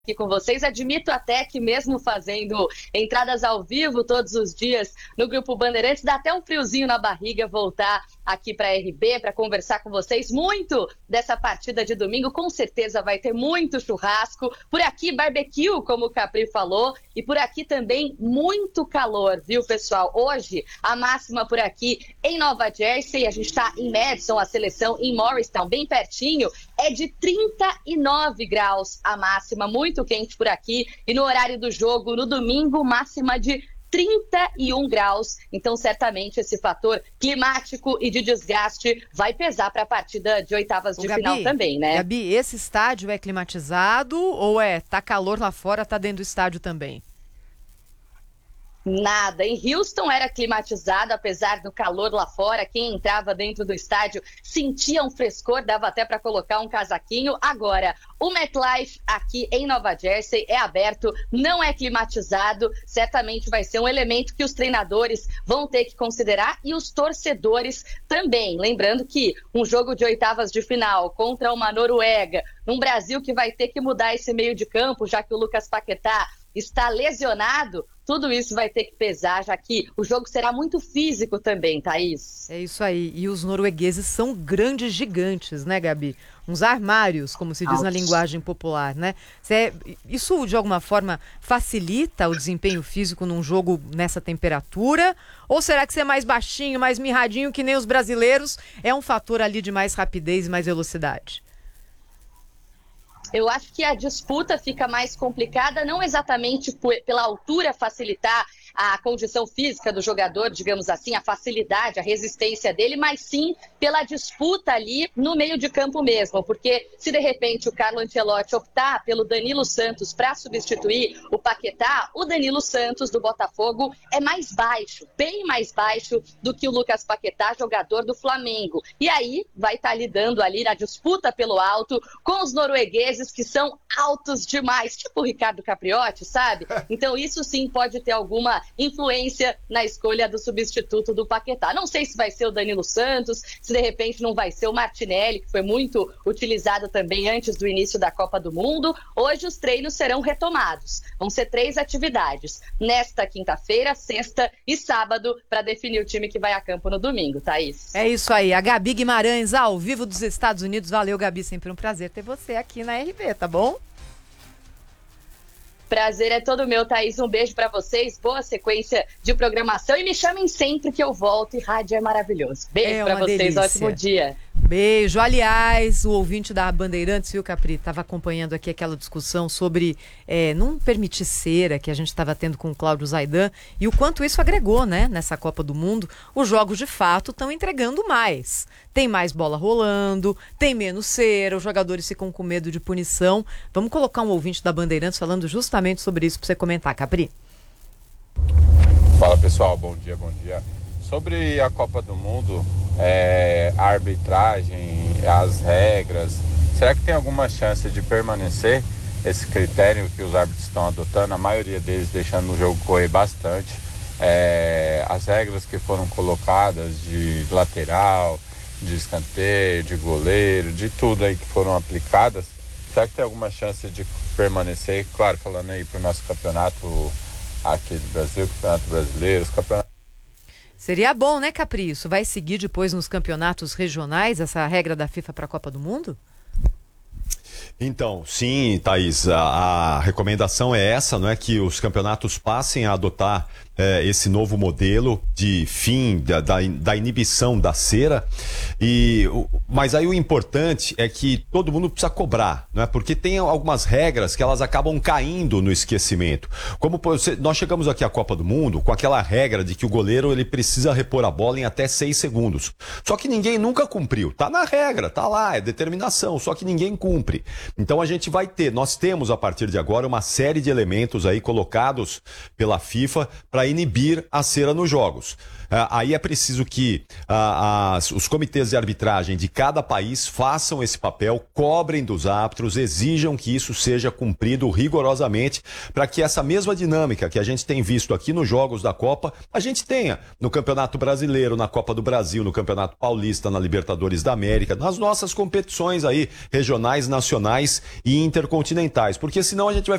aqui com vocês. Admito até que mesmo fazendo entradas ao vivo todos os dias no Grupo Bandeirantes, dá até um friozinho na barriga voltar aqui para a RB para conversar com vocês muito dessa partida de domingo. Com certeza vai ter muito churrasco, por aqui barbecue, como o Capri falou, e por aqui também muito calor, viu, pessoal? Hoje a máxima por aqui em Nova Jersey, a gente está em Madison, a seleção em Morristown, bem pertinho, é de 39 graus a máxima, muito quente por aqui. E no horário do jogo, no domingo, máxima de 31 graus. Então, certamente, esse fator climático e de desgaste vai pesar para a partida de oitavas de final também, né? Gabi, esse estádio é climatizado ou tá calor lá fora, tá dentro do estádio também? Nada. Em Houston era climatizado, apesar do calor lá fora. Quem entrava dentro do estádio sentia um frescor, dava até para colocar um casaquinho. Agora, o MetLife aqui em Nova Jersey é aberto, não é climatizado. Certamente vai ser um elemento que os treinadores vão ter que considerar e os torcedores também. Lembrando que um jogo de oitavas de final contra uma Noruega, num Brasil que vai ter que mudar esse meio de campo, já que o Lucas Paquetá está lesionado, tudo isso vai ter que pesar, já que o jogo será muito físico também, Thaís. É isso aí. E os noruegueses são grandes gigantes, né, Gabi? Uns armários, como se diz na linguagem popular, né? Isso, de alguma forma, facilita o desempenho físico num jogo nessa temperatura? Ou será que ser mais baixinho, mais mirradinho, que nem os brasileiros, é um fator ali de mais rapidez e mais velocidade? Eu acho que a disputa fica mais complicada, não exatamente pela altura facilitar a condição física do jogador, digamos assim, a facilidade, a resistência dele, mas sim pela disputa ali no meio de campo mesmo, porque se de repente o Carlo Ancelotti optar pelo Danilo Santos para substituir o Paquetá, o Danilo Santos do Botafogo é mais baixo, bem mais baixo do que o Lucas Paquetá, jogador do Flamengo. E aí vai estar lidando ali na disputa pelo alto com os noruegueses que são altos demais, tipo o Ricardo Capriotti, sabe? Então isso sim pode ter alguma influência na escolha do substituto do Paquetá. Não sei se vai ser o Danilo Santos, se de repente não vai ser o Martinelli, que foi muito utilizado também antes do início da Copa do Mundo. Hoje os treinos serão retomados. Vão ser 3 atividades. Nesta quinta-feira, sexta e sábado, para definir o time que vai a campo no domingo, Thaís. É isso aí. A Gabi Guimarães, ao vivo dos Estados Unidos. Valeu, Gabi. Sempre um prazer ter você aqui na RB, tá bom? Prazer é todo meu, Thaís. Um beijo pra vocês, boa sequência de programação e me chamem sempre que eu volto e rádio é maravilhoso. Beijo pra vocês, delícia. Ótimo dia. Beijo. Aliás, o ouvinte da Bandeirantes, viu, Capri, estava acompanhando aqui aquela discussão sobre não permitir cera que a gente estava tendo com o Cláudio Zaidan e o quanto isso agregou, né, nessa Copa do Mundo. Os jogos, de fato, estão entregando mais. Tem mais bola rolando, tem menos cera, os jogadores ficam com medo de punição. Vamos colocar um ouvinte da Bandeirantes falando justamente sobre isso para você comentar, Capri. Fala, pessoal, bom dia, bom dia. Sobre a Copa do Mundo, a arbitragem, as regras, será que tem alguma chance de permanecer esse critério que os árbitros estão adotando, a maioria deles deixando o jogo correr bastante? As regras que foram colocadas de lateral, de escanteio, de goleiro, de tudo aí que foram aplicadas, será que tem alguma chance de permanecer? Claro, falando aí para o nosso campeonato aqui do Brasil, campeonato brasileiro, os campeonatos. Seria bom, né, Capri? Isso vai seguir depois nos campeonatos regionais, essa regra da FIFA para a Copa do Mundo? Então, sim, Thaís, a recomendação é essa, não é, que os campeonatos passem a adotar esse novo modelo de fim da inibição da cera. Mas aí o importante é que todo mundo precisa cobrar, não é? Porque tem algumas regras que elas acabam caindo no esquecimento. Como nós chegamos aqui à Copa do Mundo com aquela regra de que o goleiro ele precisa repor a bola em até 6 segundos. Só que ninguém nunca cumpriu. Tá na regra, tá lá, é determinação, só que ninguém cumpre. Então nós temos a partir de agora uma série de elementos aí colocados pela FIFA para para inibir a cera nos jogos. Aí é preciso que os comitês de arbitragem de cada país façam esse papel, cobrem dos árbitros, exijam que isso seja cumprido rigorosamente, para que essa mesma dinâmica que a gente tem visto aqui nos jogos da Copa, a gente tenha no Campeonato Brasileiro, na Copa do Brasil, no Campeonato Paulista, na Libertadores da América, nas nossas competições aí, regionais, nacionais e intercontinentais, porque senão a gente vai